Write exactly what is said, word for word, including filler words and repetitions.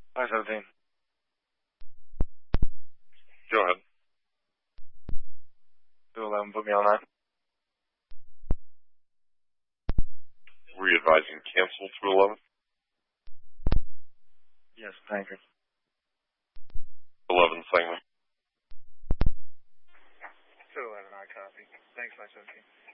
Hi, seventeen. Go ahead. two eleven, put me on that. Were you advising cancel two eleven? Yes, thank you. eleven segment. two eleven, I copy. Thanks, my seventeen.